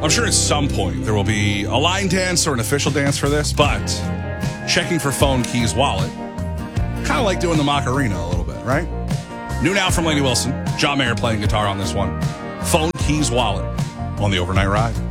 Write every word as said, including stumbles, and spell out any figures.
I'm sure at some point there will be a line dance or an official dance for this, but checking for phone, keys, wallet, kind of like doing the Macarena a little bit, right? New now from Lady Wilson. John Mayer playing guitar on this one. Phone, keys, wallet on the Overnight Ride.